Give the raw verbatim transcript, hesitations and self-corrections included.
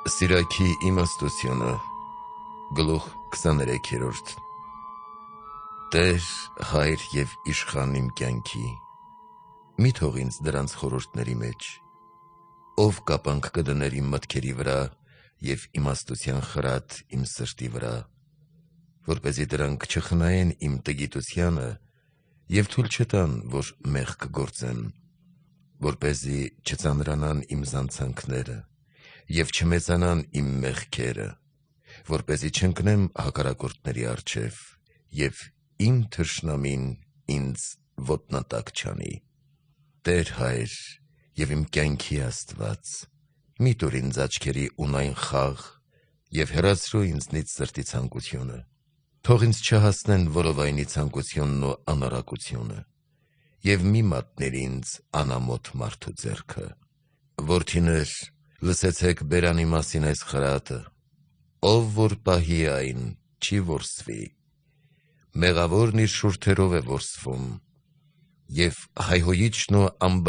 Սիրակի իմաստությունը գլուխ քսաներեքերորդ Տեր, Հայր և իշխան իմ կյանքի, մի թող ինձ դրանց խորհուրդների մեջ, ով կապանք կդներ իմ մտքերի վրա և իմաստության խրատ իմ սրտի վրա, որպեսզի դրանք չխնայեն իմ տգիտությանը և թույլ չտան, որ մեղք գործեմ, որպեսզի չծանրանան իմ զանցանքները և չմեծանան իմ մեղքերը, որպեսզի չընկնեմ հակառակորդների առջև և իմ թշնամին ինձ ոտնատակ չանի: Տեր Հայր և իմ կյանքի Աստված, մի տուր ինձ աչքերի ունայն խաղ և հեռացրու ինձնից սրտի ցանկությունը: Թող ինձ չհասնեն որովայնի ցանկությունն ու անառակությունը և մի մատնիր ինձ անամոթ մարդու ձեռքը: Որդինե՛ր, լսեցեք բերանի մասին այս խրատը. ով որ պահի այն, չի որսվի: Մեղավորն իր շուրթերով է որսվում, և հայհոյիչն ու